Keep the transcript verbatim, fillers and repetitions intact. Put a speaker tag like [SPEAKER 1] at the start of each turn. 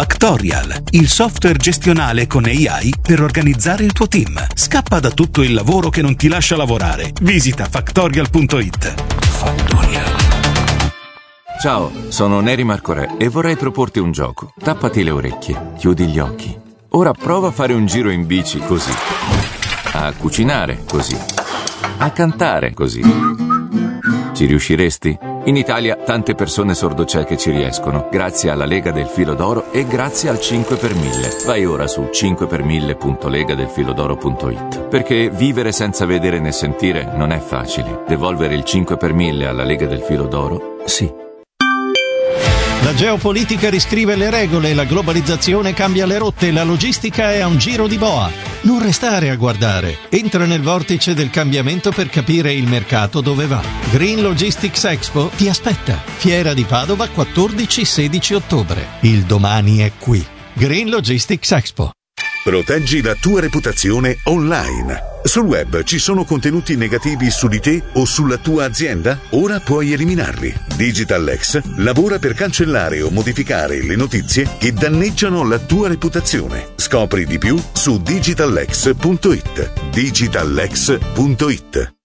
[SPEAKER 1] Factorial, il software gestionale con A I per organizzare il tuo team. Scappa da tutto il lavoro che non ti lascia lavorare. Visita factorial punto it. Factorial.
[SPEAKER 2] Ciao, sono Neri Marcorè e vorrei proporti un gioco. Tappati le orecchie, chiudi gli occhi. Ora prova a fare un giro in bici così. A cucinare così. A cantare così. Ci riusciresti? In Italia tante persone sordocieche ci riescono, grazie alla Lega del Filo d'Oro e grazie al cinque per mille. Vai ora su cinque per mille punto lega del filodoro punto it. Perché vivere senza vedere né sentire non è facile. Devolvere il cinque per mille alla Lega del Filo d'Oro, sì.
[SPEAKER 3] La geopolitica riscrive le regole, la globalizzazione cambia le rotte, la logistica è a un giro di boa. Non restare a guardare. Entra nel vortice del cambiamento per capire il mercato dove va. Green Logistics Expo ti aspetta. Fiera di Padova quattordici sedici ottobre. Il domani è qui. Green Logistics Expo.
[SPEAKER 4] Proteggi la tua reputazione online. Sul web ci sono contenuti negativi su di te o sulla tua azienda? Ora puoi eliminarli. DigitalX lavora per cancellare o modificare le notizie che danneggiano la tua reputazione. Scopri di più su digitalx punto it. digitalx punto it.